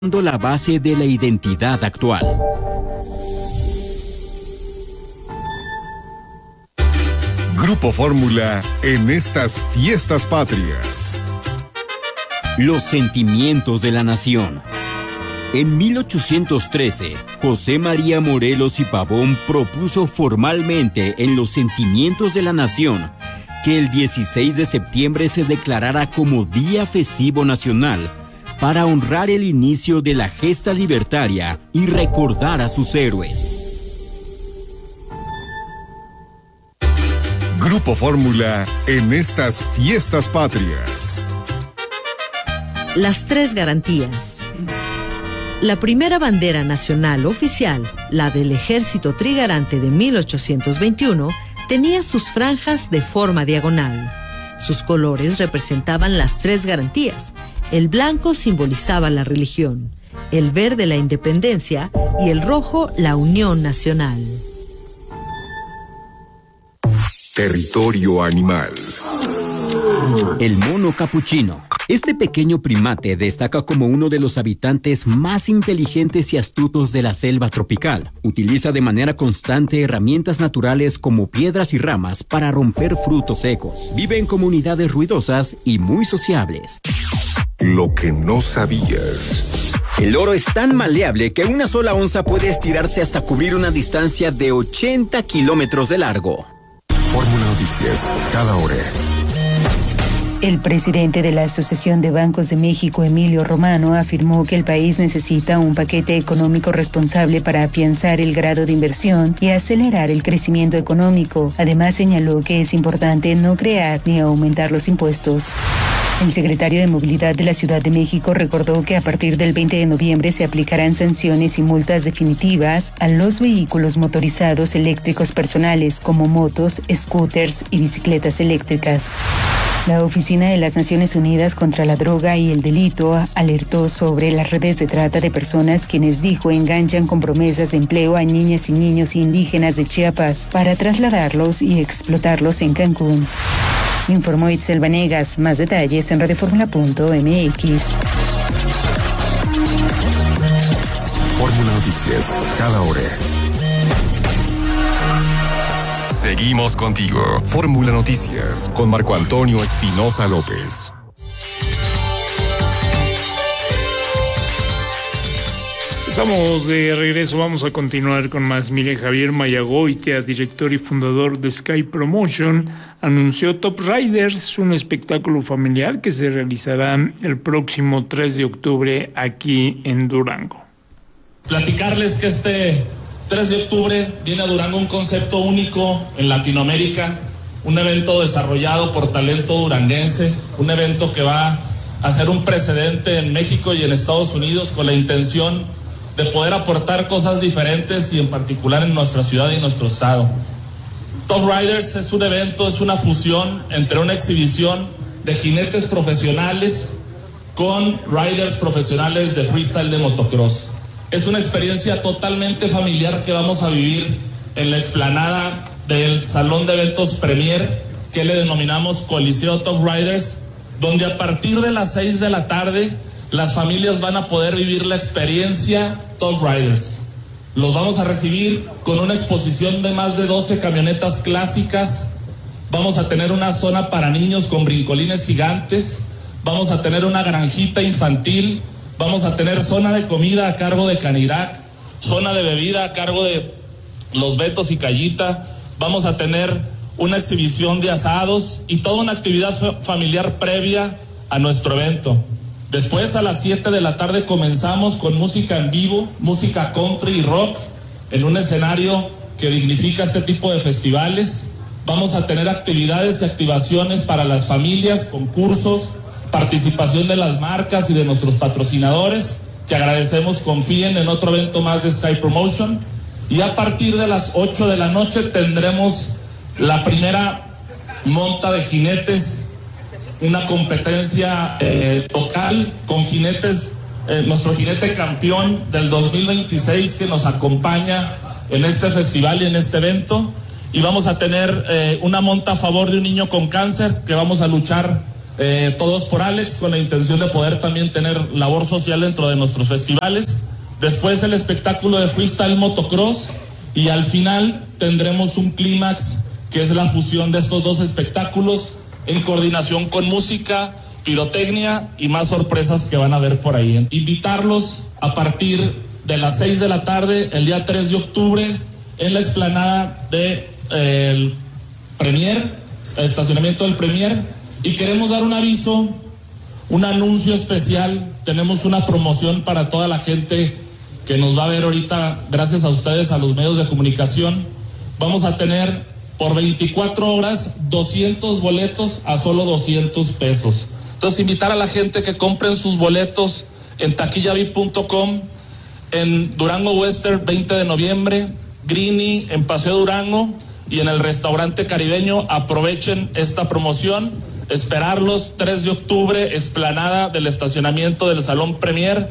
la base de la identidad actual. Grupo Fórmula en estas fiestas patrias. Los sentimientos de la nación. En 1813, José María Morelos y Pavón propuso formalmente en los sentimientos de la nación que el 16 de septiembre se declarara como Día Festivo Nacional para honrar el inicio de la gesta libertaria y recordar a sus héroes. Grupo Fórmula en estas fiestas patrias. Las tres garantías. La primera bandera nacional oficial, la del Ejército Trigarante de 1821, tenía sus franjas de forma diagonal. Sus colores representaban las tres garantías. El blanco simbolizaba la religión, el verde la independencia y el rojo la unión nacional. Territorio animal. El mono capuchino. Este pequeño primate destaca como uno de los habitantes más inteligentes y astutos de la selva tropical. Utiliza de manera constante herramientas naturales como piedras y ramas para romper frutos secos. Vive en comunidades ruidosas y muy sociables. Lo que no sabías. El loro es tan maleable que una sola onza puede estirarse hasta cubrir una distancia de 80 kilómetros de largo. Fórmula Noticias, cada hora. El presidente de la Asociación de Bancos de México, Emilio Romano, afirmó que el país necesita un paquete económico responsable para afianzar el grado de inversión y acelerar el crecimiento económico. Además, señaló que es importante no crear ni aumentar los impuestos. El secretario de Movilidad de la Ciudad de México recordó que a partir del 20 de noviembre se aplicarán sanciones y multas definitivas a los vehículos motorizados eléctricos personales como motos, scooters y bicicletas eléctricas. La Oficina de las Naciones Unidas contra la Droga y el Delito alertó sobre las redes de trata de personas quienes dijo enganchan con promesas de empleo a niñas y niños indígenas de Chiapas para trasladarlos y explotarlos en Cancún. Informó Itzel Vanegas. Más detalles en radioformula.mx. Fórmula Noticias, cada hora. Seguimos contigo. Fórmula Noticias con Marco Antonio Espinosa López. Estamos de regreso, vamos a continuar con más. Mire, Javier Mayagoitia, director y fundador de Sky Promotion, anunció Top Riders, un espectáculo familiar que se realizará el próximo 3 de octubre aquí en Durango. Platicarles que este 3 de octubre viene a Durango un concepto único en Latinoamérica, un evento desarrollado por talento duranguense, un evento que va a ser un precedente en México y en Estados Unidos con la intención de poder aportar cosas diferentes y en particular en nuestra ciudad y nuestro estado. Top Riders es un evento, es una fusión entre una exhibición de jinetes profesionales con riders profesionales de freestyle de motocross. Es una experiencia totalmente familiar que vamos a vivir en la explanada del Salón de Eventos Premier, que le denominamos Coliseo Top Riders, donde a partir de las 6 de la tarde las familias van a poder vivir la experiencia Top Riders. Los vamos a recibir con una exposición de más de 12 camionetas clásicas. Vamos a tener una zona para niños con brincolines gigantes. Vamos a tener una granjita infantil. Vamos a tener zona de comida a cargo de Canirac, zona de bebida a cargo de Los Betos y Callita. Vamos a tener una exhibición de asados y toda una actividad familiar previa a nuestro evento. Después, a las 7 de la tarde, comenzamos con música en vivo, música country y rock, en un escenario que dignifica este tipo de festivales. Vamos a tener actividades y activaciones para las familias, concursos, participación de las marcas y de nuestros patrocinadores, que agradecemos confíen en otro evento más de Sky Promotion. Y a partir de las 8 de la noche tendremos la primera monta de jinetes, una competencia local con jinetes, nuestro jinete campeón del 2026 que nos acompaña en este festival y en este evento. Y vamos a tener una monta a favor de un niño con cáncer que vamos a luchar Todos por Alex, con la intención de poder también tener labor social dentro de nuestros festivales. Después el espectáculo de freestyle motocross, y al final tendremos un clímax que es la fusión de estos dos espectáculos en coordinación con música, pirotecnia y más sorpresas que van a ver por ahí. Invitarlos a partir de las 6 de la tarde, el día 3 de octubre, en la explanada del Premier, estacionamiento del Premier, y queremos dar un aviso, un anuncio especial. Tenemos una promoción para toda la gente que nos va a ver ahorita, gracias a ustedes, a los medios de comunicación. Vamos a tener por 24 horas 200 boletos a solo 200 pesos. Entonces, invitar a la gente que compren sus boletos en taquillavip.com, en Durango Western 20 de noviembre, Greeny en Paseo Durango y en el restaurante caribeño. Aprovechen esta promoción. Esperarlos 3 de octubre, explanada del estacionamiento del Salón Premier.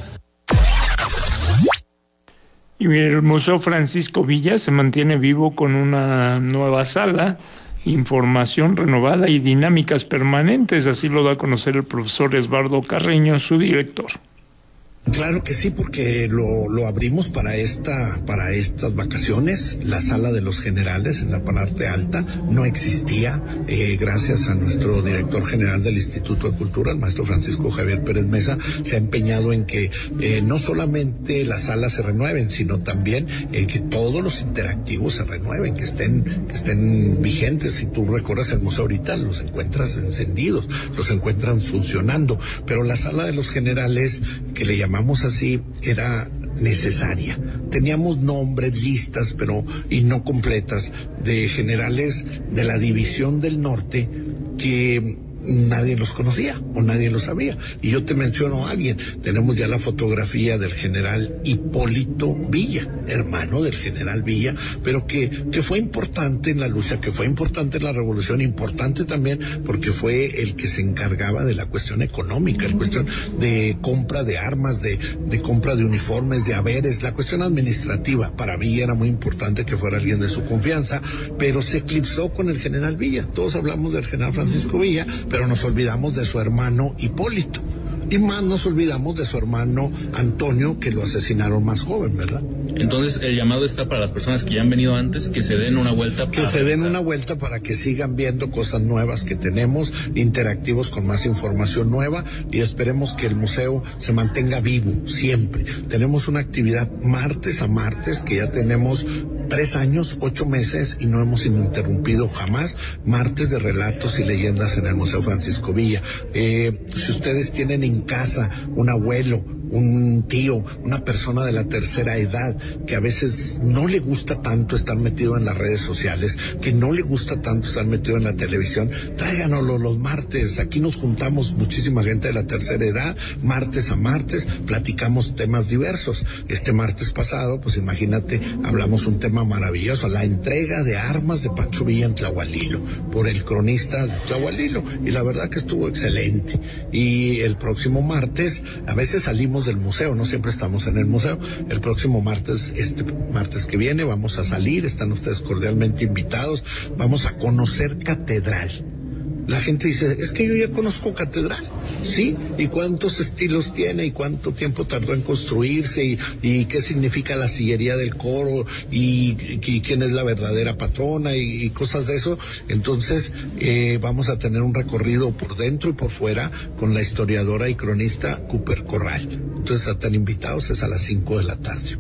Y el Museo Francisco Villa se mantiene vivo con una nueva sala, información renovada y dinámicas permanentes. Así lo da a conocer el profesor Esbardo Carreño, su director. Claro que sí, porque lo abrimos para estas vacaciones. La sala de los generales en la parte alta no existía, gracias a nuestro director general del Instituto de Cultura, el maestro Francisco Javier Pérez Mesa. Se ha empeñado en que no solamente las salas se renueven, sino también que todos los interactivos se renueven, que estén vigentes. Si tú recorres el museo ahorita, los encuentras encendidos, los encuentras funcionando, pero la sala de los generales, que le llamamos así, era necesaria. Teníamos nombres, listas, y no completas, de generales de la División del Norte que nadie los conocía o nadie los sabía. Y yo te menciono a alguien. Tenemos ya la fotografía del general Hipólito Villa, hermano del general Villa, pero que fue importante en la lucha, que fue importante en la revolución, importante también porque fue el que se encargaba de la cuestión económica, la cuestión de compra de armas, de compra de uniformes, de haberes, la cuestión administrativa. Para Villa era muy importante que fuera alguien de su confianza, pero se eclipsó con el general Villa. Todos hablamos del general Francisco Villa, pero nos olvidamos de su hermano Hipólito. Y más nos olvidamos de su hermano Antonio, que lo asesinaron más joven, ¿verdad? Entonces, el llamado está para las personas que ya han venido antes, que se den una vuelta. Para que sigan viendo cosas nuevas que tenemos, interactivos con más información nueva, y esperemos que el museo se mantenga vivo siempre. Tenemos una actividad martes a martes, que ya tenemos 3 años, 8 meses, y no hemos interrumpido jamás, martes de relatos y leyendas en el Museo Francisco Villa. Si ustedes tienen en casa un abuelo, un tío, una persona de la tercera edad que a veces no le gusta tanto estar metido en las redes sociales, que no le gusta tanto estar metido en la televisión, tráiganoslo los martes. Aquí nos juntamos muchísima gente de la tercera edad, martes a martes, platicamos temas diversos. Este martes pasado, pues imagínate, hablamos un tema maravilloso, la entrega de armas de Pancho Villa en Tlahualilo, por el cronista de Tlahualilo, y la verdad que estuvo excelente. Y el próximo martes, a veces salimos del museo, no siempre estamos en el museo. El próximo martes, este martes que viene, vamos a salir, están ustedes cordialmente invitados, vamos a conocer Catedral. La gente dice, es que yo ya conozco Catedral, ¿sí? ¿Y cuántos estilos tiene? ¿Y cuánto tiempo tardó en construirse? ¿Y qué significa la sillería del coro? ¿Y quién es la verdadera patrona? Y cosas de eso. Entonces, vamos a tener un recorrido por dentro y por fuera con la historiadora y cronista Cooper Corral. Entonces, están invitados, es a las 5 de la tarde.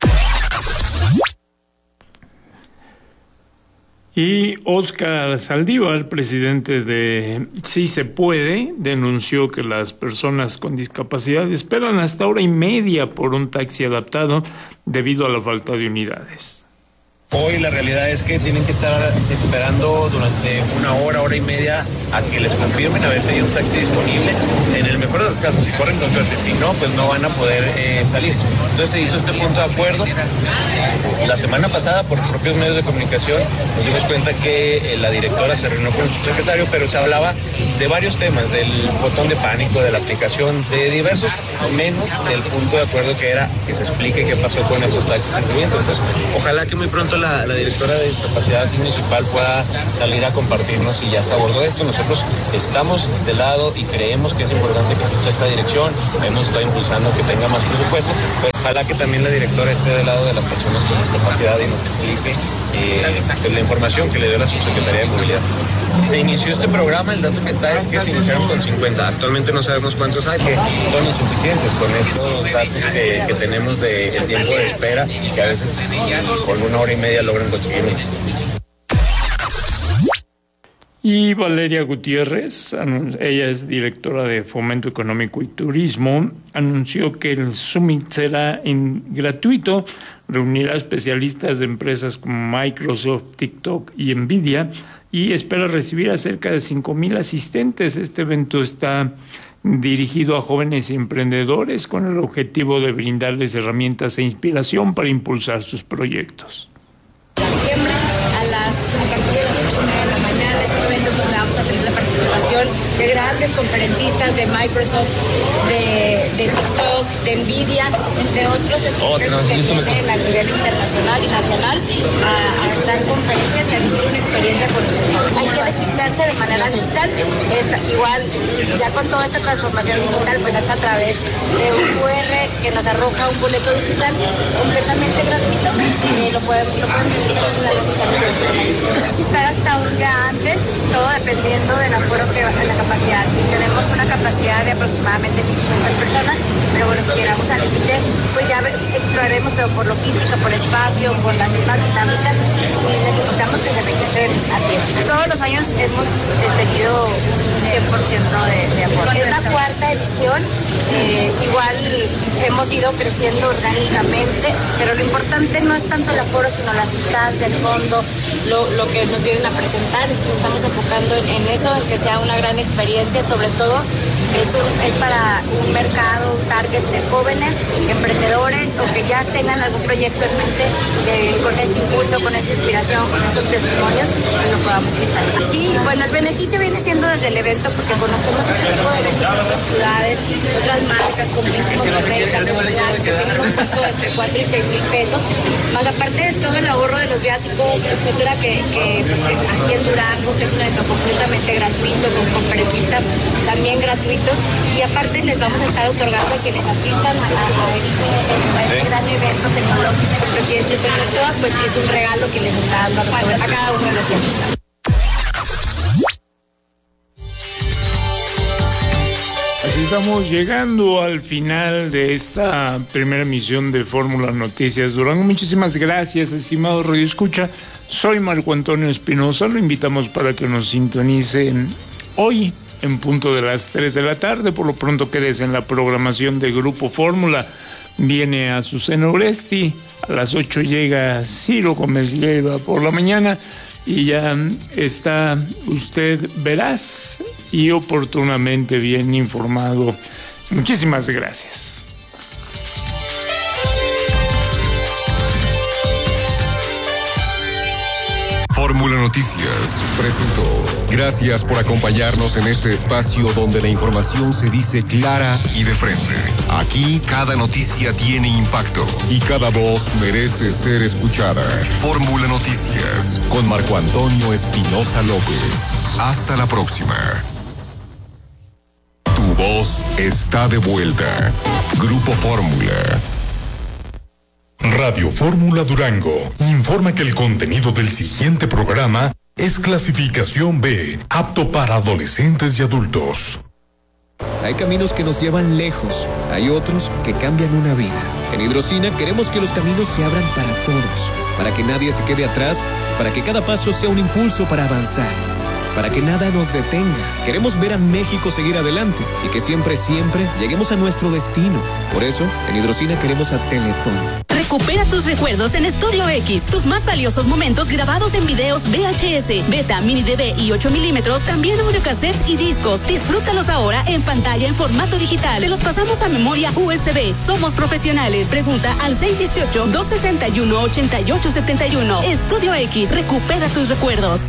Y Óscar Saldívar, presidente de Sí Se Puede, denunció que las personas con discapacidad esperan hasta 1:30 por un taxi adaptado debido a la falta de unidades. Hoy la realidad es que tienen que estar esperando durante 1 hora, 1:30 a que les confirmen a ver si hay un taxi disponible. En el mejor de los casos, si corren con suerte, si no, pues no van a poder salir. Entonces se hizo este punto de acuerdo. La semana pasada, por propios medios de comunicación, nos dimos cuenta que la directora se reunió con su secretario, pero se hablaba de varios temas, del botón de pánico, de la aplicación, de diversos, menos del punto de acuerdo que era que se explique qué pasó con esos taxis en movimiento. Entonces, ojalá que muy pronto la directora de Discapacidad Municipal pueda salir a compartirnos si ya se abordó esto. Nosotros estamos de lado y creemos que es importante que exista esta dirección. Hemos estado impulsando que tenga más presupuesto. Pues ojalá que también la directora esté del lado de las personas con discapacidad y nos explique la información que le dio la Subsecretaría de Movilidad. Se inició este programa, el dato que está es que se iniciaron con 50. Actualmente no sabemos cuántos hay, que son insuficientes con estos datos que tenemos del tiempo de espera y que a veces con 1 hora y media logran conseguir. Y Valeria Gutiérrez, ella es directora de Fomento Económico y Turismo, anunció que el Summit será gratuito, reunirá especialistas de empresas como Microsoft, TikTok y Nvidia y espera recibir a cerca de 5,000 asistentes. Este evento está dirigido a jóvenes emprendedores con el objetivo de brindarles herramientas e inspiración para impulsar sus proyectos. Septiembre a partir de las 8:30 de la mañana es un evento donde vamos a tener la participación de grandes conferencistas de Microsoft, de TikTok, de Nvidia, entre otros que vienen a nivel internacional y nacional a dar conferencias y a vivir una experiencia con nosotros. Hay que despistarse de manera digital, igual ya con toda esta transformación digital pues es a través de un QR que nos arroja un boleto digital completamente gratuito, lo pueden visitar en las redes. Estar hasta un día antes, todo dependiendo del aforo de la capacidad. Si tenemos una capacidad de aproximadamente 1.500 personas, pero bueno, si llegamos al límite, pues ya exploraremos, pero por logística, por espacio, por las mismas dinámicas, si necesitamos que se registren a tiempo. Todos los años hemos tenido 100% de aforo. Es la 4ª edición, igual hemos ido creciendo orgánicamente, pero lo importante no es tanto el aforo, sino la sustancia, el fondo, lo que nos vienen a presentar. Entonces estamos enfocando en eso, en que sea una gran experiencia, sobre todo es para un mercado, un target de jóvenes, emprendedores o que ya tengan algún proyecto en mente con este impulso, con esta inspiración, con estos testimonios, que lo podamos cristalizar. Sí, bueno, el beneficio viene siendo desde el evento porque conocemos este tipo de eventos en otras ciudades, otras marcas como Monterrey, que tienen un costo de entre 4 y 6 mil pesos, más aparte de todo el ahorro de los viáticos, etcétera, que pues, es aquí en Durango, que es un evento completamente gratuito, con conferencistas también gratuitos, y aparte les vamos a estar otorgando a quienes asistan a este gran evento tecnológico del presidente Toño Ochoa, pues sí es un regalo que les está dando a cada uno de los que asistan. Así estamos llegando al final de esta primera emisión de Fórmula Noticias Durango. Muchísimas gracias, estimado Radio Escucha. Soy Marco Antonio Espinosa. Lo invitamos para que nos sintonicen hoy en punto de las 3 de la tarde. Por lo pronto quédese en la programación de Grupo Fórmula. Viene Azucena Oresti. A las 8 llega Ciro Gómez Leiva por la mañana. Y ya está usted veraz y oportunamente bien informado. Muchísimas gracias. Fórmula Noticias presentó. Gracias por acompañarnos en este espacio donde la información se dice clara y de frente. Aquí cada noticia tiene impacto y cada voz merece ser escuchada. Fórmula Noticias con Marco Antonio Espinosa López. Hasta la próxima. Tu voz está de vuelta. Grupo Fórmula. Radio Fórmula Durango informa que el contenido del siguiente programa es clasificación B, apto para adolescentes y adultos. Hay caminos que nos llevan lejos, hay otros que cambian una vida. En Hidrocina queremos que los caminos se abran para todos, para que nadie se quede atrás, para que cada paso sea un impulso para avanzar, para que nada nos detenga. Queremos ver a México seguir adelante y que siempre lleguemos a nuestro destino. Por eso, en Hidrocina queremos a Teletón. Recupera tus recuerdos en Estudio X. Tus más valiosos momentos grabados en videos VHS, Beta, Mini DV y 8 milímetros, también audiocassettes y discos. Disfrútalos ahora en pantalla en formato digital. Te los pasamos a memoria USB. Somos profesionales. Pregunta al 618-261-8871. Estudio X. Recupera tus recuerdos.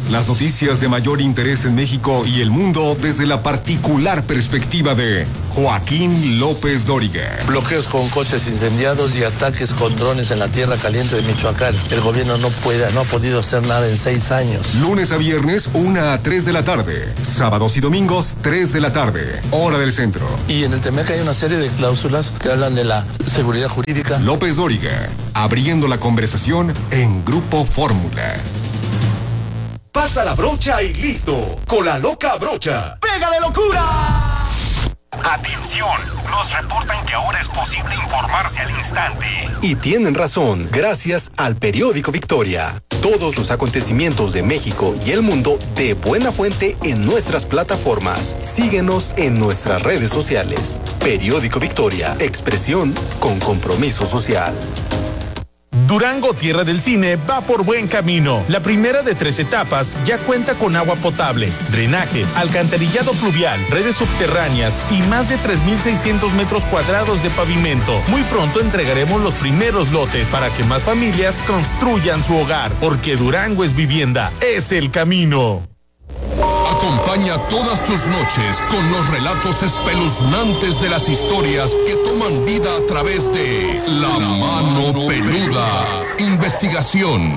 Las noticias de mayor interés en México y el mundo desde la particular perspectiva de Joaquín López Dóriga. Bloqueos con coches incendiados y ataques con drones en la tierra caliente de Michoacán. El gobierno no ha podido hacer nada en 6 años. Lunes a viernes, 1 a 3 de la tarde. Sábados y domingos, 3 de la tarde. Hora del centro. Y en el TEMEC hay una serie de cláusulas que hablan de la seguridad jurídica. López Dóriga, abriendo la conversación en Grupo Fórmula. Pasa la brocha y listo. Con la loca brocha. ¡Pega de locura! Atención, nos reportan que ahora es posible informarse al instante. Y tienen razón, gracias al periódico Victoria. Todos los acontecimientos de México y el mundo de buena fuente en nuestras plataformas. Síguenos en nuestras redes sociales. Periódico Victoria, expresión con compromiso social. Durango, tierra del cine, va por buen camino. La primera de 3 etapas ya cuenta con agua potable, drenaje, alcantarillado pluvial, redes subterráneas y más de 3,600 metros cuadrados de pavimento. Muy pronto entregaremos los primeros lotes para que más familias construyan su hogar, porque Durango es vivienda, es el camino. Acompaña todas tus noches con los relatos espeluznantes de las historias que toman vida a través de La Mano Peluda. Investigación.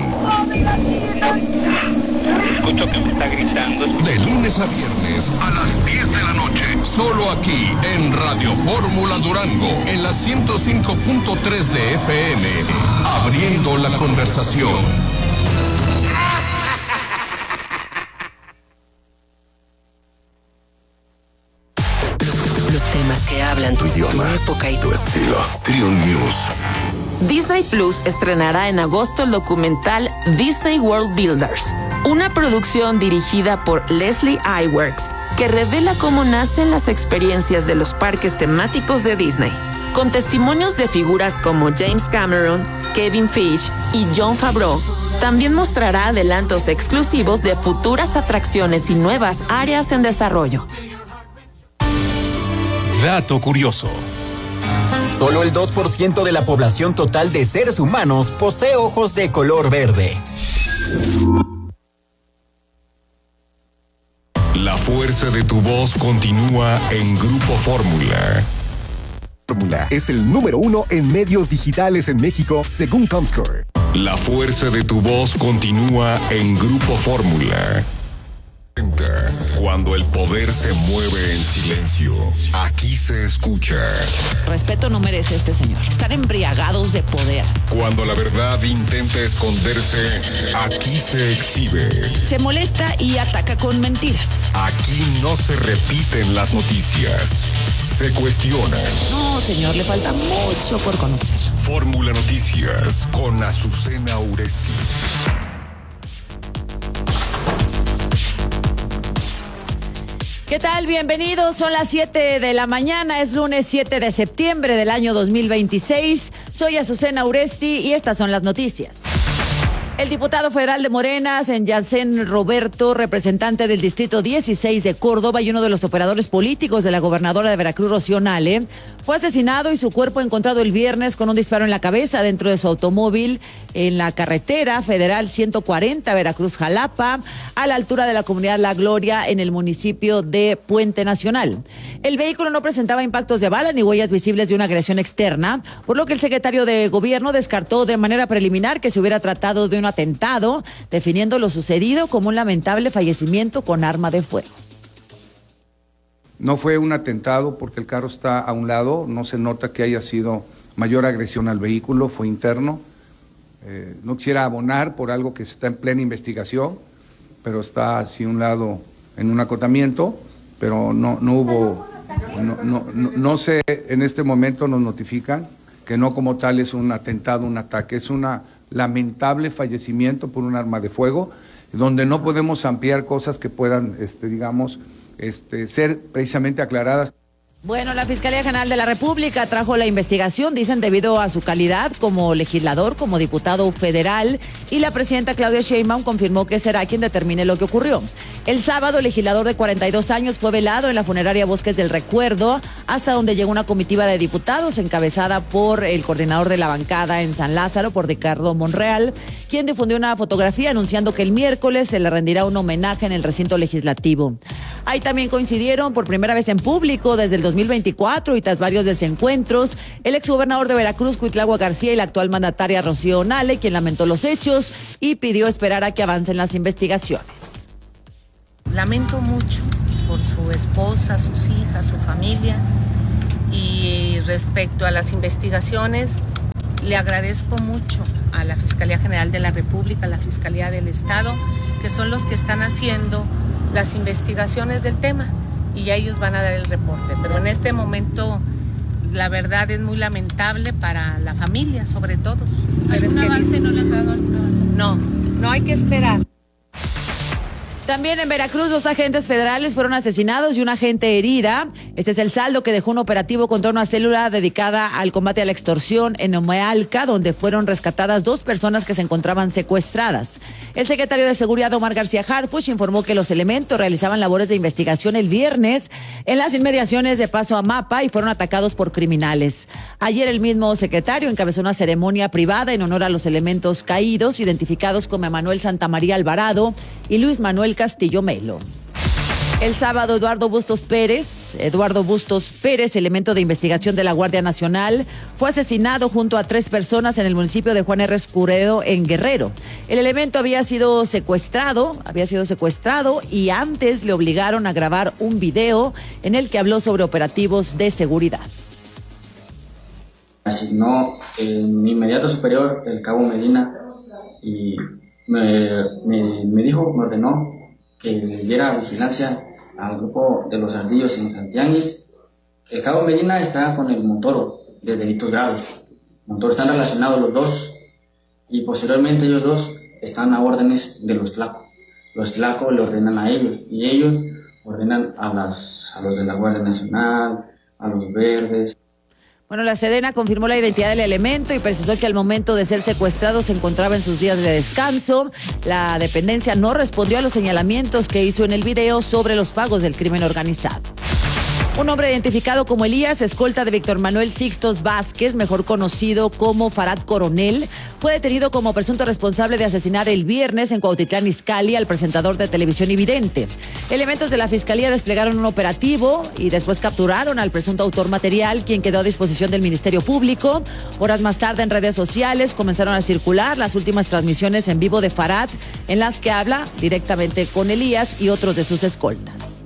Escucho que me está gritando. De lunes a viernes a las 10 de la noche. Solo aquí en Radio Fórmula Durango, en la 105.3 de FM. Abriendo la conversación. Temas que hablan tu idioma, tu época y tu estilo. Trion News. Disney Plus estrenará en agosto el documental Disney World Builders, una producción dirigida por Leslie Iwerks que revela cómo nacen las experiencias de los parques temáticos de Disney, con testimonios de figuras como James Cameron, Kevin Feige y Jon Favreau. También mostrará adelantos exclusivos de futuras atracciones y nuevas áreas en desarrollo. Dato curioso. Solo el 2% de la población total de seres humanos posee ojos de color verde. La fuerza de tu voz continúa en Grupo Fórmula. Fórmula es el número 1 en medios digitales en México, según Comscore. La fuerza de tu voz continúa en Grupo Fórmula. Cuando el poder se mueve en silencio, aquí se escucha. Respeto no merece este señor. Están embriagados de poder. Cuando la verdad intenta esconderse, aquí se exhibe. Se molesta y ataca con mentiras. Aquí no se repiten las noticias, se cuestionan. No, señor, le falta mucho por conocer. Fórmula Noticias con Azucena Uresti. ¿Qué tal? Bienvenidos. Son las 7 de la mañana. Es lunes 7 de septiembre del año 2026. Soy Azucena Uresti y estas son las noticias. El diputado federal de Morena, Senyacen Roberto, representante del Distrito 16 de Córdoba y uno de los operadores políticos de la gobernadora de Veracruz, Rocío Nale, fue asesinado y su cuerpo encontrado el viernes con un disparo en la cabeza dentro de su automóvil en la carretera federal 140 Veracruz-Jalapa, a la altura de la comunidad La Gloria en el municipio de Puente Nacional. El vehículo no presentaba impactos de bala ni huellas visibles de una agresión externa, por lo que el secretario de Gobierno descartó de manera preliminar que se hubiera tratado de un atentado, definiendo lo sucedido como un lamentable fallecimiento con arma de fuego. No fue un atentado porque el carro está a un lado, no se nota que haya sido mayor agresión al vehículo, fue interno. No quisiera abonar por algo que está en plena investigación, pero está así a un lado en un acotamiento, pero no hubo, no sé, en este momento nos notifican que no como tal es un atentado, un ataque, es una lamentable fallecimiento por un arma de fuego, donde no podemos ampliar cosas que puedan, ser precisamente aclaradas. Bueno, la Fiscalía General de la República trajo la investigación, dicen, debido a su calidad como legislador, como diputado federal, y la presidenta Claudia Sheinbaum confirmó que será quien determine lo que ocurrió. El sábado, el legislador de 42 años fue velado en la funeraria Bosques del Recuerdo, hasta donde llegó una comitiva de diputados encabezada por el coordinador de la bancada en San Lázaro, por Ricardo Monreal, quien difundió una fotografía anunciando que el miércoles se le rendirá un homenaje en el recinto legislativo. Ahí también coincidieron por primera vez en público desde el 2024 y tras varios desencuentros, el exgobernador de Veracruz, Cuitlahua García, y la actual mandataria Rocío Nale, quien lamentó los hechos y pidió esperar a que avancen las investigaciones. Lamento mucho por su esposa, sus hijas, su familia, y respecto a las investigaciones, le agradezco mucho a la Fiscalía General de la República, a la Fiscalía del Estado, que son los que están haciendo las investigaciones del tema, y ya ellos van a dar el reporte. Pero en este momento, la verdad es muy lamentable para la familia, sobre todo. ¿Algún avance no le han dado? No hay que esperar. También en Veracruz, 2 agentes federales fueron asesinados y una agente herida. Este es el saldo que dejó un operativo contra una célula dedicada al combate a la extorsión en Omealca, donde fueron rescatadas 2 personas que se encontraban secuestradas. El secretario de Seguridad, Omar García Harfuch, informó que los elementos realizaban labores de investigación el viernes en las inmediaciones de Paso a Mapa y fueron atacados por criminales. Ayer el mismo secretario encabezó una ceremonia privada en honor a los elementos caídos, identificados como Emanuel Santamaría Alvarado y Luis Manuel Castillo Melo. El sábado, Eduardo Bustos Pérez, elemento de investigación de la Guardia Nacional, fue asesinado junto a 3 personas en el municipio de Juan R. Escuredo, en Guerrero. El elemento había sido secuestrado y antes le obligaron a grabar un video en el que habló sobre operativos de seguridad. Asignó mi inmediato superior, el cabo Medina, y me ordenó que le diera vigilancia al grupo de los ardillos en Santianguis. El cabo Medina está con el Montoro de delitos graves. Montoro están relacionados los 2 y posteriormente ellos 2 están a órdenes de los Tlacos. Los Tlacos le ordenan a ellos y ellos ordenan a los de la Guardia Nacional, a los verdes. Bueno, la Sedena confirmó la identidad del elemento y precisó que al momento de ser secuestrado se encontraba en sus días de descanso. La dependencia no respondió a los señalamientos que hizo en el video sobre los pagos del crimen organizado. Un hombre identificado como Elías, escolta de Víctor Manuel Sixtos Vázquez, mejor conocido como Farad Coronel, fue detenido como presunto responsable de asesinar el viernes en Cuautitlán Izcalli al presentador de televisión y vidente. Elementos de la Fiscalía desplegaron un operativo y después capturaron al presunto autor material, quien quedó a disposición del Ministerio Público. Horas más tarde, en redes sociales comenzaron a circular las últimas transmisiones en vivo de Farad, en las que habla directamente con Elías y otros de sus escoltas.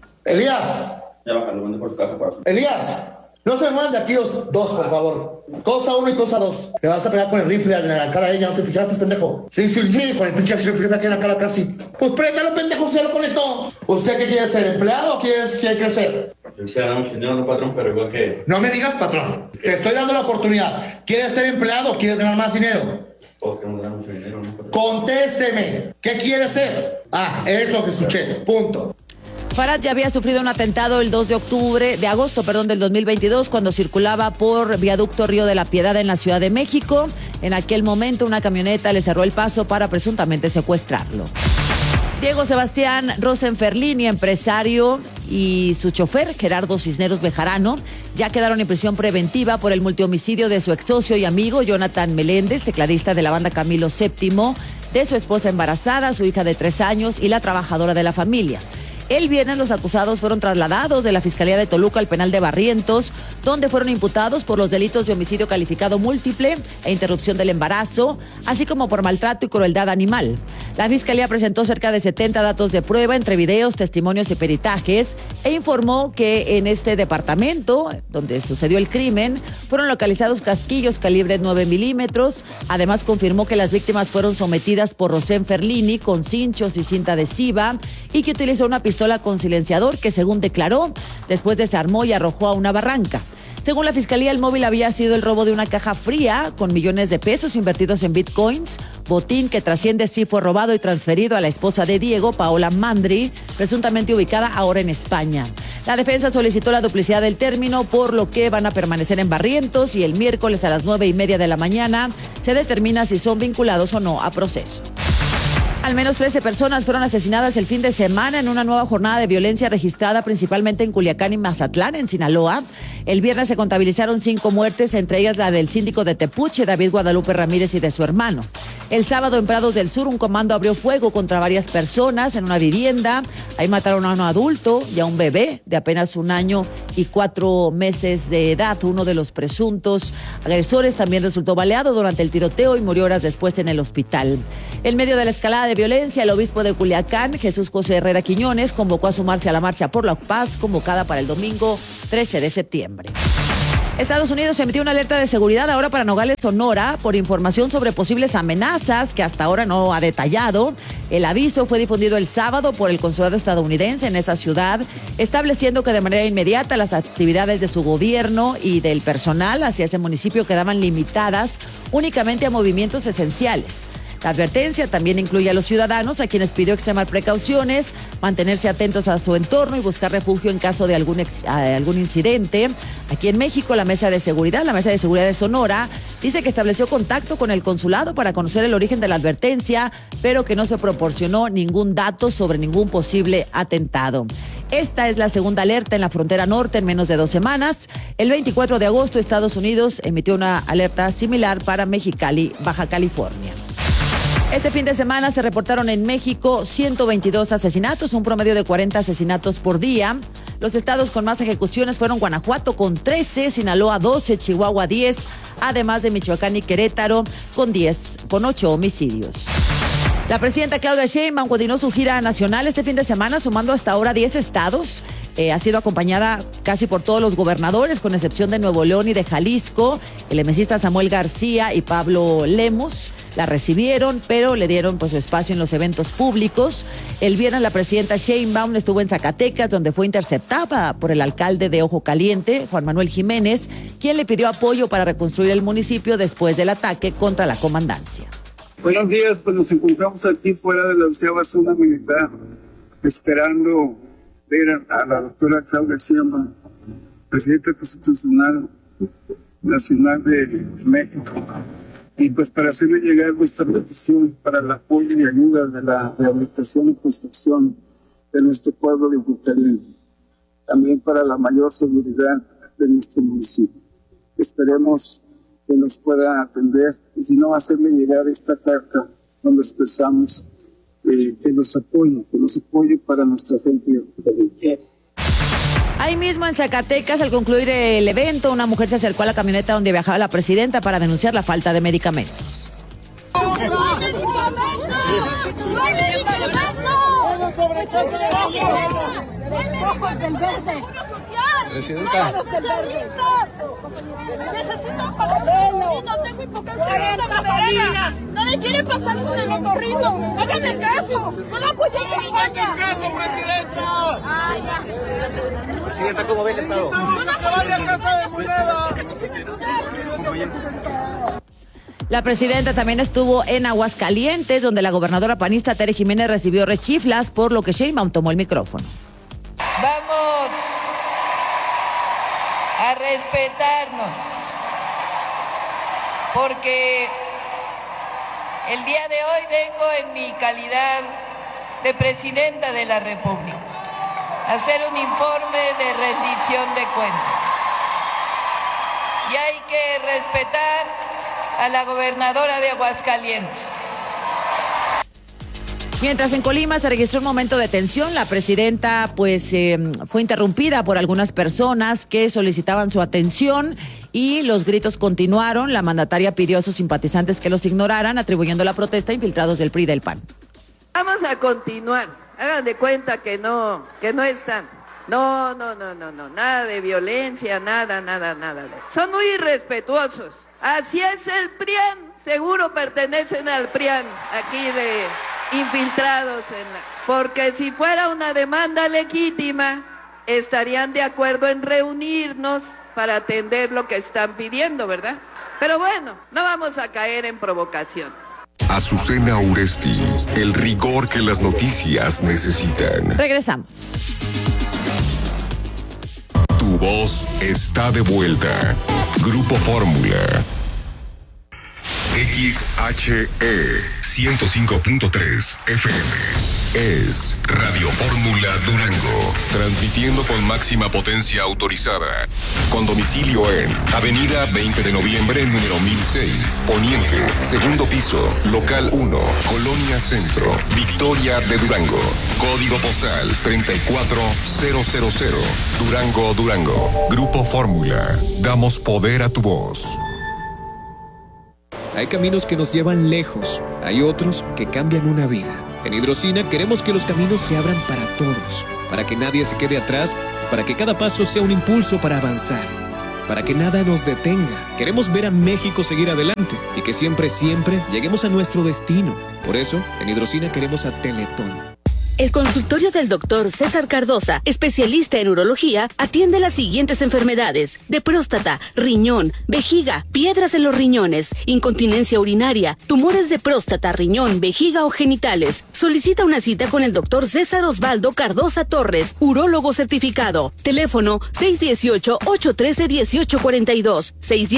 Elías. Ya lo mandé por su casa para su... Elías, no se me mande aquí los 2, por favor. Cosa 1 y cosa 2. Te vas a pegar con el rifle en la cara de ella, ¿no te fijaste, pendejo? Sí, con el pinche rifle aquí en la cara casi. Pues préndalo, pendejo, se lo conectó. ¿Usted qué quiere ser, empleado o qué quiere ser? Yo quisiera ganar mucho dinero, no, patrón, pero igual que... No me digas, patrón. Te estoy dando la oportunidad. ¿Quieres ser empleado o quieres ganar más dinero? Todos queremos ganar mucho dinero, ¿no, patrón? Contésteme. ¿Qué quieres ser? Eso que escuché. Punto. Farad ya había sufrido un atentado el 2 de agosto del 2022, cuando circulaba por viaducto Río de la Piedad en la Ciudad de México. En aquel momento, una camioneta le cerró el paso para presuntamente secuestrarlo. Diego Sebastián Rosenferlini, empresario, y su chofer, Gerardo Cisneros Bejarano, ya quedaron en prisión preventiva por el multihomicidio de su ex socio y amigo Jonathan Meléndez, tecladista de la banda Camilo VII, de su esposa embarazada, su hija de 3 años y la trabajadora de la familia. El viernes los acusados fueron trasladados de la Fiscalía de Toluca al penal de Barrientos, donde fueron imputados por los delitos de homicidio calificado múltiple e interrupción del embarazo, así como por maltrato y crueldad animal. La Fiscalía presentó cerca de 70 datos de prueba entre videos, testimonios y peritajes e informó que en este departamento, donde sucedió el crimen, fueron localizados casquillos calibre 9 milímetros. Además, confirmó que las víctimas fueron sometidas por Rosenferlini con cinchos y cinta adhesiva y que utilizó una pistola con silenciador que, según declaró, después desarmó y arrojó a una barranca. Según la Fiscalía, el móvil había sido el robo de una caja fría con millones de pesos invertidos en bitcoins, botín que trasciende si fue robado y transferido a la esposa de Diego, Paola Mandri, presuntamente ubicada ahora en España. La defensa solicitó la duplicidad del término, por lo que van a permanecer en Barrientos y el miércoles a las 9:30 de la mañana se determina si son vinculados o no a proceso. Al menos 13 personas fueron asesinadas el fin de semana en una nueva jornada de violencia registrada principalmente en Culiacán y Mazatlán, en Sinaloa. El viernes se contabilizaron 5 muertes, entre ellas la del síndico de Tepuche, David Guadalupe Ramírez, y de su hermano. El sábado en Prados del Sur, un comando abrió fuego contra varias personas en una vivienda. Ahí mataron a un adulto y a un bebé de apenas 1 año y 4 meses de edad. Uno de los presuntos agresores también resultó baleado durante el tiroteo y murió horas después en el hospital. En medio de la escalada de violencia, el obispo de Culiacán, Jesús José Herrera Quiñones, convocó a sumarse a la Marcha por la Paz, convocada para el domingo 13 de septiembre. Estados Unidos emitió una alerta de seguridad ahora para Nogales, Sonora, por información sobre posibles amenazas que hasta ahora no ha detallado. El aviso fue difundido el sábado por el consulado estadounidense en esa ciudad, estableciendo que de manera inmediata las actividades de su gobierno y del personal hacia ese municipio quedaban limitadas únicamente a movimientos esenciales. La advertencia también incluye a los ciudadanos, a quienes pidió extremar precauciones, mantenerse atentos a su entorno y buscar refugio en caso de algún incidente. Aquí en México, la Mesa de Seguridad de Sonora, dice que estableció contacto con el consulado para conocer el origen de la advertencia, pero que no se proporcionó ningún dato sobre ningún posible atentado. Esta es la segunda alerta en la frontera norte en menos de 2 semanas. El 24 de agosto, Estados Unidos emitió una alerta similar para Mexicali, Baja California. Este fin de semana se reportaron en México 122 asesinatos, un promedio de 40 asesinatos por día. Los estados con más ejecuciones fueron Guanajuato con 13, Sinaloa 12, Chihuahua 10, además de Michoacán y Querétaro con 8 homicidios. La presidenta Claudia Sheinbaum continuó su gira nacional este fin de semana, sumando hasta ahora 10 estados. Ha sido acompañada casi por todos los gobernadores, con excepción de Nuevo León y de Jalisco. El emesista Samuel García y Pablo Lemos la recibieron, pero le dieron su espacio en los eventos públicos. El viernes la presidenta Sheinbaum estuvo en Zacatecas, donde fue interceptada por el alcalde de Ojo Caliente, Juan Manuel Jiménez, quien le pidió apoyo para reconstruir el municipio después del ataque contra la comandancia. Buenos días, pues nos encontramos aquí fuera de la 11ª zona militar, esperando ver a la doctora Claudia Sheinbaum, presidenta constitucional nacional de México, y pues para hacerle llegar nuestra petición para el apoyo y ayuda de la rehabilitación y construcción de nuestro pueblo de Ojo Caliente, también para la mayor seguridad de nuestro municipio. Esperemos que nos pueda atender y si no, hacerle llegar esta carta donde expresamos que nos apoye para nuestra gente de Ojo Caliente. Ahí mismo en Zacatecas, al concluir el evento, una mujer se acercó a la camioneta donde viajaba la presidenta para denunciar la falta de medicamentos. Presidenta. Necesito pagar y no tengo hipocancia. No le quiere pasar con el otorrino. Háganme caso. No la apoyen en caso, presidenta. Presidenta, ¿cómo ve el estado? La presidenta también estuvo en Aguascalientes, donde la gobernadora panista Tere Jiménez recibió rechiflas, por lo que Sheinbaum tomó el micrófono. Vamos a respetarnos, porque el día de hoy vengo en mi calidad de presidenta de la República a hacer un informe de rendición de cuentas. Y hay que respetar a la gobernadora de Aguascalientes. Mientras en Colima se registró un momento de tensión, la presidenta fue interrumpida por algunas personas que solicitaban su atención y los gritos continuaron. La mandataria pidió a sus simpatizantes que los ignoraran, atribuyendo la protesta a infiltrados del PRI y del PAN. Vamos a continuar. Hagan de cuenta que no están. No, nada de violencia, nada. Son muy irrespetuosos. Así es el PRIAN, seguro pertenecen al PRIAN, aquí de infiltrados porque si fuera una demanda legítima, estarían de acuerdo en reunirnos para atender lo que están pidiendo, ¿verdad? Pero bueno, no vamos a caer en provocaciones. Azucena Uresti, el rigor que las noticias necesitan. Regresamos. Tu voz está de vuelta. Grupo Fórmula. XHE 105.3 FM. Es Radio Fórmula Durango, transmitiendo con máxima potencia autorizada, con domicilio en Avenida 20 de Noviembre, número 1006, Poniente, segundo piso, local 1, Colonia Centro, Victoria de Durango, código postal 34000, Durango, Durango. Grupo Fórmula, damos poder a tu voz. Hay caminos que nos llevan lejos, hay otros que cambian una vida. En Hidrocina queremos que los caminos se abran para todos, para que nadie se quede atrás, para que cada paso sea un impulso para avanzar, para que nada nos detenga. Queremos ver a México seguir adelante y que siempre, siempre lleguemos a nuestro destino. Por eso, en Hidrocina queremos a Teletón. El consultorio del doctor César Cardosa, especialista en urología, atiende las siguientes enfermedades: de próstata, riñón, vejiga, piedras en los riñones, incontinencia urinaria, tumores de próstata, riñón, vejiga o genitales. Solicita una cita con el doctor César Osvaldo Cardosa Torres, urólogo certificado. Teléfono 618-813-1842,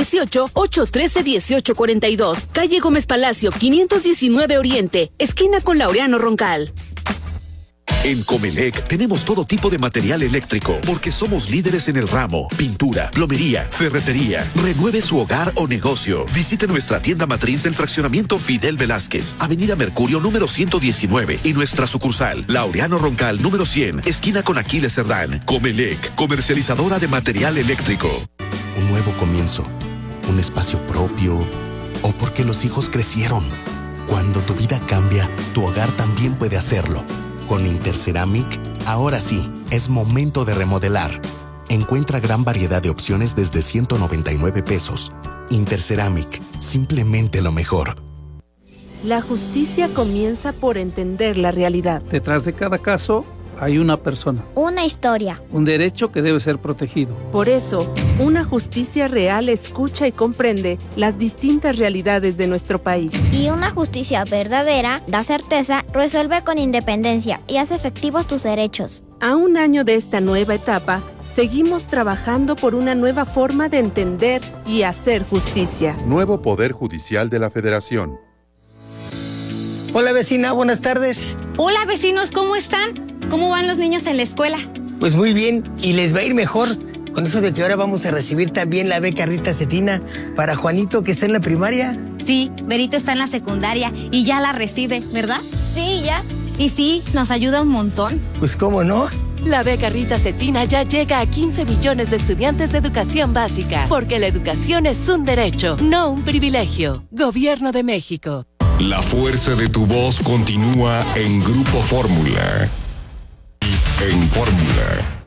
618-813-1842. Calle Gómez Palacio, 519 Oriente, esquina con Laureano Roncal. En Comelec tenemos todo tipo de material eléctrico porque somos líderes en el ramo: pintura, plomería, ferretería. Renueve su hogar o negocio. Visite nuestra tienda matriz del fraccionamiento Fidel Velázquez, Avenida Mercurio número 119, y nuestra sucursal Laureano Roncal número 100, esquina con Aquiles Cerdán. Comelec, comercializadora de material eléctrico. Un nuevo comienzo, un espacio propio, o porque los hijos crecieron. Cuando tu vida cambia, tu hogar también puede hacerlo. Con Interceramic, ahora sí, es momento de remodelar. Encuentra gran variedad de opciones desde 199 pesos. Interceramic, simplemente lo mejor. La justicia comienza por entender la realidad. Detrás de cada caso hay una persona. Una historia. Un derecho que debe ser protegido. Por eso, una justicia real escucha y comprende las distintas realidades de nuestro país. Y una justicia verdadera da certeza, resuelve con independencia y hace efectivos tus derechos. A un año de esta nueva etapa, seguimos trabajando por una nueva forma de entender y hacer justicia. Nuevo Poder Judicial de la Federación. Hola vecina, buenas tardes. Hola vecinos, ¿cómo están? ¿Cómo van los niños en la escuela? Pues muy bien, y les va a ir mejor con eso de que ahora vamos a recibir también la beca Rita Cetina para Juanito, que está en la primaria. Sí, Berito está en la secundaria y ya la recibe, ¿verdad? Sí, ya. Y sí, nos ayuda un montón. Pues cómo no. La beca Rita Cetina ya llega a 15 millones de estudiantes de educación básica, porque la educación es un derecho, no un privilegio. Gobierno de México. La fuerza de tu voz continúa en Grupo Fórmula. En Fórmula.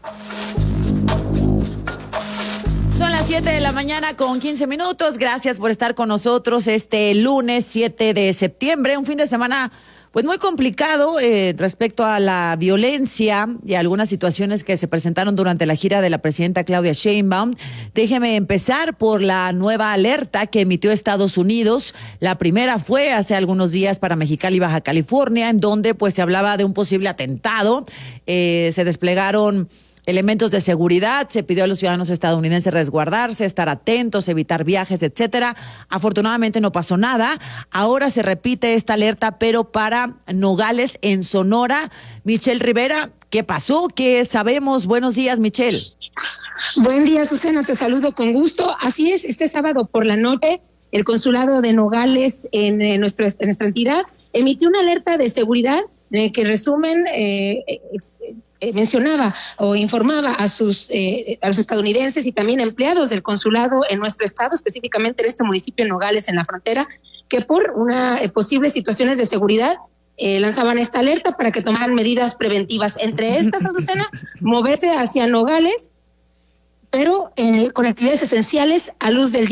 Son las 7 de la mañana con 15 minutos. Gracias por estar con nosotros este lunes 7 de septiembre. Un fin de semana pues muy complicado respecto a la violencia y algunas situaciones que se presentaron durante la gira de la presidenta Claudia Sheinbaum. Déjeme empezar por la nueva alerta que emitió Estados Unidos. La primera fue hace algunos días para Mexicali, Baja California, en donde pues se hablaba de un posible atentado. Se desplegaron elementos de seguridad, se pidió a los ciudadanos estadounidenses resguardarse, estar atentos, evitar viajes, etcétera. Afortunadamente no pasó nada. Ahora se repite esta alerta, pero para Nogales, en Sonora. Michelle Rivera, ¿qué pasó? ¿Qué sabemos? Buenos días, Michelle. Buen día, Susana, te saludo con gusto. Así es, este sábado por la noche, el consulado de Nogales en nuestra entidad emitió una alerta de seguridad que resumen mencionaba o informaba a los estadounidenses y también empleados del consulado en nuestro estado, específicamente en este municipio de Nogales, en la frontera, que por una posibles situaciones de seguridad lanzaban esta alerta para que tomaran medidas preventivas. Entre estas, Azucena, moverse hacia Nogales, pero con actividades esenciales a luz del día.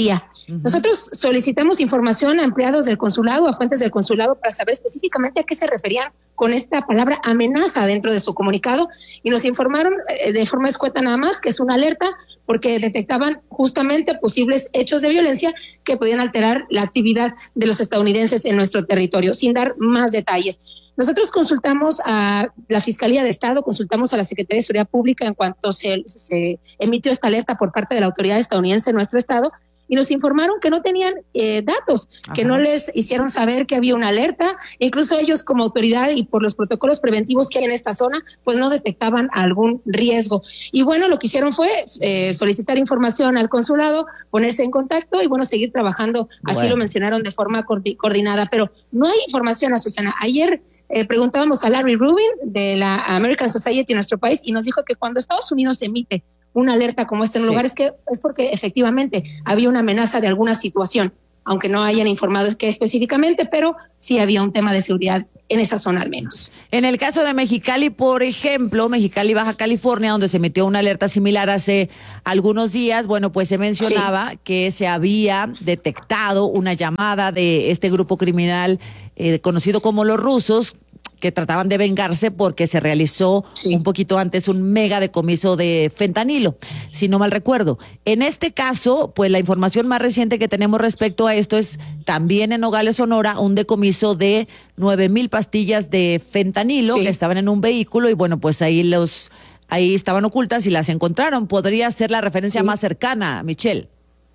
Nosotros solicitamos información a empleados del consulado, a fuentes del consulado, para saber específicamente a qué se referían con esta palabra amenaza dentro de su comunicado, y nos informaron de forma escueta nada más que es una alerta porque detectaban justamente posibles hechos de violencia que podían alterar la actividad de los estadounidenses en nuestro territorio, sin dar más detalles. Nosotros consultamos a la Fiscalía de Estado, consultamos a la Secretaría de Seguridad Pública en cuanto se emitió esta alerta por parte de la autoridad estadounidense en nuestro estado, y nos informaron que no tenían datos, que no les hicieron saber que había una alerta. Incluso ellos como autoridad y por los protocolos preventivos que hay en esta zona, pues no detectaban algún riesgo. Y bueno, lo que hicieron fue solicitar información al consulado, ponerse en contacto y bueno, seguir trabajando. Así lo mencionaron de forma coordinada, pero no hay información, Azucena. Ayer preguntábamos a Larry Rubin de la American Society en nuestro país y nos dijo que cuando Estados Unidos emite una alerta como esta en un lugar es porque efectivamente había una amenaza de alguna situación, aunque no hayan informado qué específicamente, pero sí había un tema de seguridad en esa zona al menos. En el caso de Mexicali, por ejemplo, Mexicali, Baja California, donde se emitió una alerta similar hace algunos días, bueno, pues se mencionaba que se había detectado una llamada de este grupo criminal conocido como los rusos, que trataban de vengarse porque se realizó un poquito antes un mega decomiso de fentanilo, si no mal recuerdo. En este caso, pues la información más reciente que tenemos respecto a esto es también en Nogales, Sonora, un decomiso de 9,000 pastillas de fentanilo que estaban en un vehículo y bueno, pues ahí estaban ocultas y las encontraron. Podría ser la referencia más cercana, Michelle.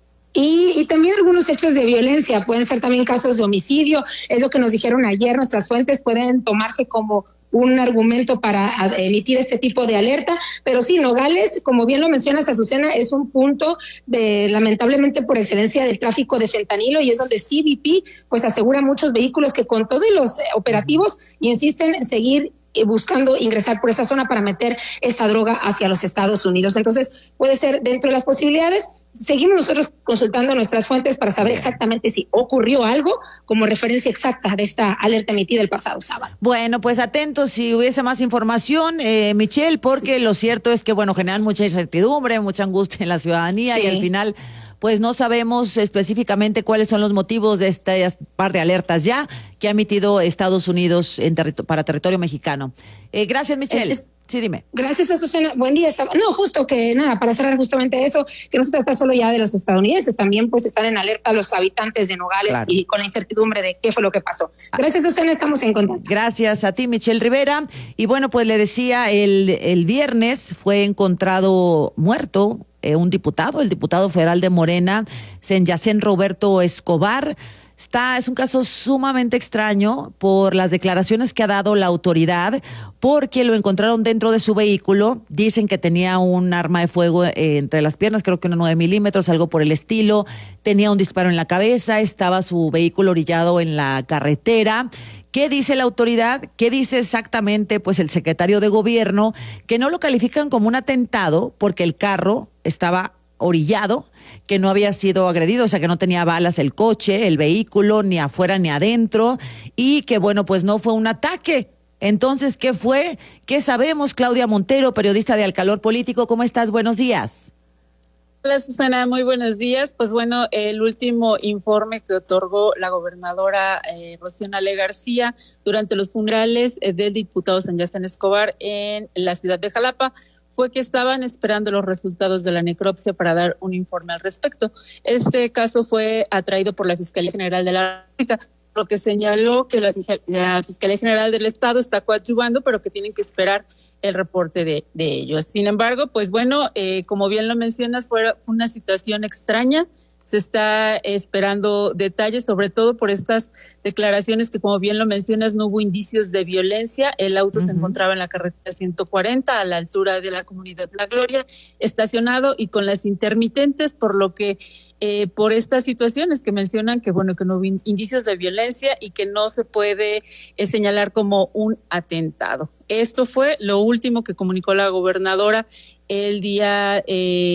Y también algunos hechos de violencia, pueden ser también casos de homicidio, es lo que nos dijeron ayer, nuestras fuentes pueden tomarse como un argumento para emitir este tipo de alerta, pero sí, Nogales, como bien lo mencionas, Azucena, es un punto lamentablemente por excelencia del tráfico de fentanilo y es donde CBP pues asegura muchos vehículos que con todos los operativos insisten en seguir buscando ingresar por esa zona para meter esa droga hacia los Estados Unidos. Entonces, puede ser dentro de las posibilidades. Seguimos nosotros consultando nuestras fuentes para saber exactamente si ocurrió algo como referencia exacta de esta alerta emitida el pasado sábado. Bueno, pues atentos si hubiese más información, Michelle, porque lo cierto es que, bueno, generan mucha incertidumbre, mucha angustia en la ciudadanía y al final pues no sabemos específicamente cuáles son los motivos de estas par de alertas ya que ha emitido Estados Unidos para territorio mexicano. Gracias, Michelle. Sí, dime. Gracias, Azucena. Buen día. No, justo que nada, para cerrar justamente eso, que no se trata solo ya de los estadounidenses, también pues están en alerta los habitantes de Nogales y con la incertidumbre de qué fue lo que pasó. Gracias, Azucena, estamos en contacto. Gracias a ti, Michelle Rivera. Y bueno, pues le decía, el viernes fue encontrado muerto el diputado federal de Morena, Yacén Roberto Escobar. Es un caso sumamente extraño por las declaraciones que ha dado la autoridad, porque lo encontraron dentro de su vehículo. Dicen que tenía un arma de fuego entre las piernas, creo que una 9 milímetros, algo por el estilo. Tenía un disparo en la cabeza, estaba su vehículo orillado en la carretera. ¿Qué dice la autoridad? ¿Qué dice exactamente pues el secretario de gobierno? Que no lo califican como un atentado porque el carro estaba orillado, que no había sido agredido, o sea que no tenía balas el coche, el vehículo, ni afuera ni adentro, y que bueno, pues no fue un ataque. Entonces, ¿qué fue? ¿Qué sabemos? Claudia Montero, periodista de Al Calor Político, ¿cómo estás? Buenos días. Hola, Susana, muy buenos días. Pues bueno, el último informe que otorgó la gobernadora Rocío Nale García durante los funerales del diputado Yacén Escobar en la ciudad de Jalapa fue que estaban esperando los resultados de la necropsia para dar un informe al respecto. Este caso fue atraído por la Fiscalía General de la República, lo que señaló que la Fiscalía General del Estado está coadyuvando, pero que tienen que esperar el reporte de ellos. Sin embargo, pues bueno, como bien lo mencionas, fue una situación extraña. Se está esperando detalles, sobre todo por estas declaraciones que, como bien lo mencionas, no hubo indicios de violencia. El auto se encontraba en la carretera 140 a la altura de la comunidad La Gloria, estacionado y con las intermitentes, por lo que por estas situaciones que mencionan que bueno, que no hubo indicios de violencia y que no se puede señalar como un atentado. Esto fue lo último que comunicó la gobernadora el día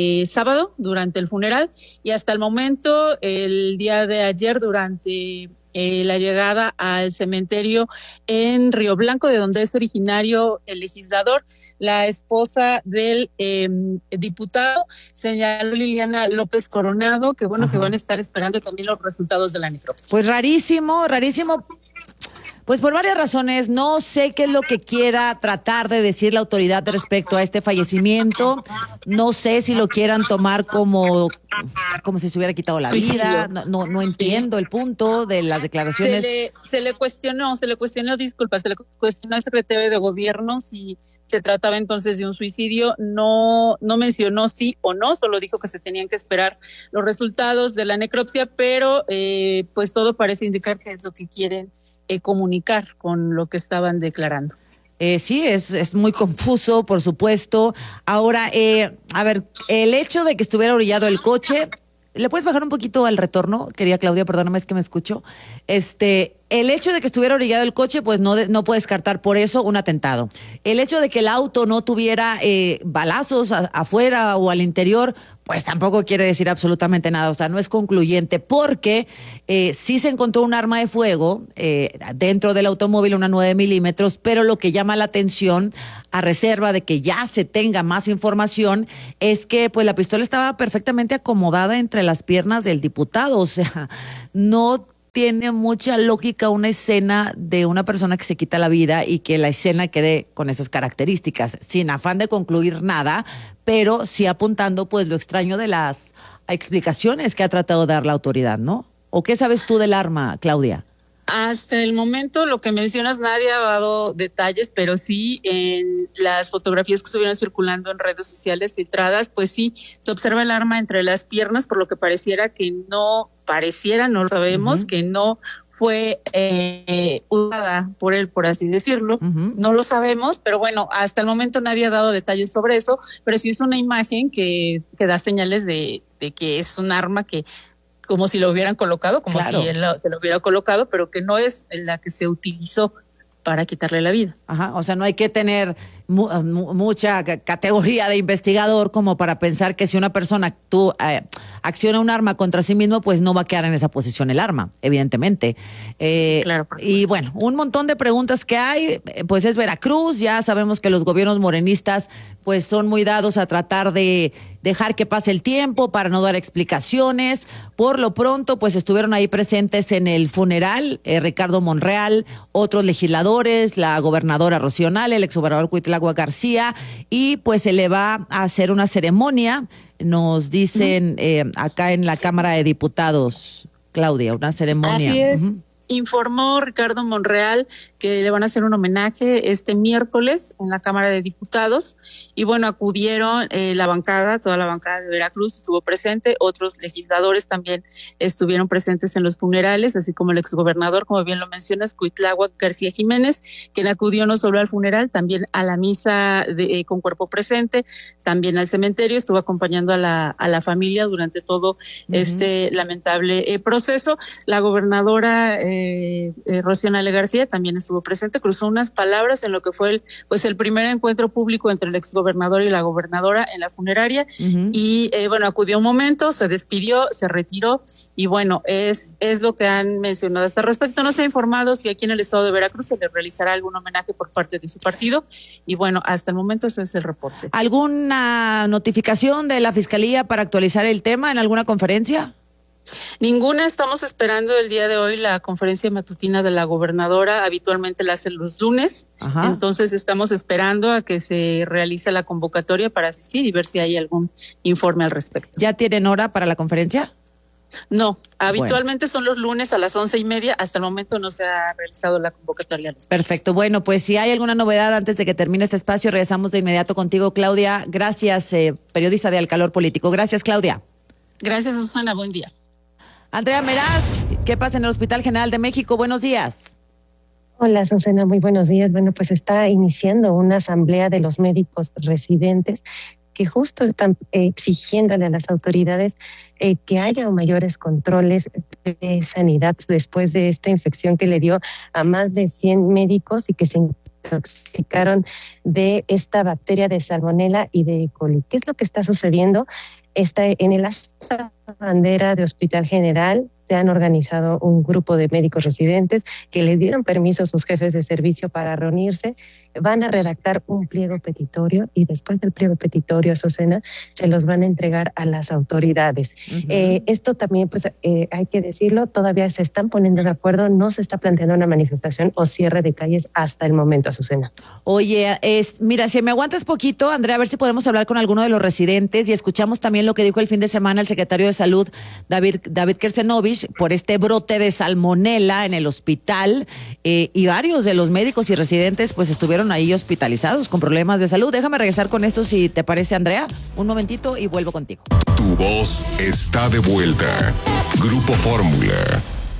sábado durante el funeral, y hasta el momento, el día de ayer, durante la llegada al cementerio en Río Blanco, de donde es originario el legislador. La esposa del diputado señaló Liliana López Coronado que que van a estar esperando también los resultados de la necropsia. Pues rarísimo. Pues por varias razones, no sé qué es lo que quiera tratar de decir la autoridad respecto a este fallecimiento, no sé si lo quieran tomar como si se hubiera quitado la vida, no entiendo el punto de las declaraciones. Se le cuestionó al secretario de Gobierno si se trataba entonces de un suicidio, no mencionó sí o no, solo dijo que se tenían que esperar los resultados de la necropsia, pero pues todo parece indicar que es lo que quieren comunicar con lo que estaban declarando. Sí, es muy confuso, por supuesto. Ahora, a ver, el hecho de que estuviera orillado el coche, ¿le puedes bajar un poquito al retorno? Quería Claudia, perdóname, es que me escucho. El hecho de que estuviera orillado el coche, pues no puede descartar por eso un atentado. El hecho de que el auto no tuviera balazos afuera o al interior, pues tampoco quiere decir absolutamente nada. O sea, no es concluyente porque sí se encontró un arma de fuego dentro del automóvil, una 9 milímetros, pero lo que llama la atención, a reserva de que ya se tenga más información, es que pues la pistola estaba perfectamente acomodada entre las piernas del diputado. O sea, no tiene mucha lógica una escena de una persona que se quita la vida y que la escena quede con esas características, sin afán de concluir nada, pero sí apuntando pues lo extraño de las explicaciones que ha tratado de dar la autoridad, ¿no? ¿O qué sabes tú del arma, Claudia? Hasta el momento, lo que mencionas, nadie ha dado detalles, pero sí en las fotografías que estuvieron circulando en redes sociales filtradas, pues sí, se observa el arma entre las piernas, por lo que no lo sabemos, que no fue usada por él, por así decirlo. No lo sabemos, pero bueno, hasta el momento nadie ha dado detalles sobre eso, pero sí es una imagen que da señales de que es un arma que como si lo hubieran colocado, como si él se lo hubiera colocado, pero que no es la que se utilizó para quitarle la vida. Ajá, o sea, no hay que tener mucha categoría de investigador como para pensar que si una persona acciona un arma contra sí mismo, pues no va a quedar en esa posición el arma, evidentemente. Claro, y bueno, un montón de preguntas que hay, pues es Veracruz, ya sabemos que los gobiernos morenistas pues son muy dados a tratar de dejar que pase el tiempo para no dar explicaciones. Por lo pronto, pues estuvieron ahí presentes en el funeral Ricardo Monreal, otros legisladores, la gobernadora Rocío Nale, el exgobernador Cuitlagua García, y pues se le va a hacer una ceremonia, nos dicen acá en la Cámara de Diputados, Claudia, una ceremonia. Así es. Informó Ricardo Monreal que le van a hacer un homenaje este miércoles en la Cámara de Diputados y bueno, acudieron toda la bancada de Veracruz estuvo presente, otros legisladores también estuvieron presentes en los funerales, así como el exgobernador, como bien lo mencionas, Cuitláhuac García Jiménez, quien acudió no solo al funeral, también a la misa con cuerpo presente, también al cementerio, estuvo acompañando a la familia durante todo este lamentable proceso. La gobernadora Rocío Nale García también estuvo presente, cruzó unas palabras en lo que fue el primer encuentro público entre el exgobernador y la gobernadora en la funeraria y bueno, acudió un momento, se despidió, se retiró y bueno, es lo que han mencionado hasta respecto. No se ha informado si aquí en el estado de Veracruz se le realizará algún homenaje por parte de su partido y bueno, hasta el momento ese es el reporte. ¿Alguna notificación de la Fiscalía para actualizar el tema en alguna conferencia? Ninguna, estamos esperando el día de hoy la conferencia matutina de la gobernadora, habitualmente la hacen los lunes, entonces estamos esperando a que se realice la convocatoria para asistir y ver si hay algún informe al respecto. ¿Ya tienen hora para la conferencia? No, habitualmente son los lunes a las 11:30, hasta el momento no se ha realizado la convocatoria. Perfecto, bueno, pues si hay alguna novedad antes de que termine este espacio, regresamos de inmediato contigo, Claudia. Gracias, periodista de Al Calor Político. Gracias, Claudia. Gracias, Susana, buen día. Andrea Meraz, ¿qué pasa en el Hospital General de México? Buenos días. Hola, Susana, muy buenos días. Bueno, pues está iniciando una asamblea de los médicos residentes que justo están exigiéndole a las autoridades que haya mayores controles de sanidad después de esta infección que le dio a más de 100 médicos y que se intoxicaron de esta bacteria de Salmonella y de E. coli. ¿Qué es lo que está sucediendo? En el bandera de Hospital General se han organizado un grupo de médicos residentes que les dieron permiso a sus jefes de servicio para reunirse. Van a redactar un pliego petitorio y después del pliego petitorio, Azucena, se los van a entregar a las autoridades. Esto también, pues, hay que decirlo, todavía se están poniendo de acuerdo, no se está planteando una manifestación o cierre de calles hasta el momento, Azucena. Oye, mira, si me aguantas poquito, Andrea, a ver si podemos hablar con alguno de los residentes y escuchamos también lo que dijo el fin de semana el secretario de Salud, David Kersenovich, por este brote de salmonela en el hospital, y varios de los médicos y residentes pues estuvieron ahí hospitalizados con problemas de salud. Déjame regresar con esto, si te parece, Andrea. Un momentito y vuelvo contigo. Tu voz está de vuelta. Grupo Fórmula.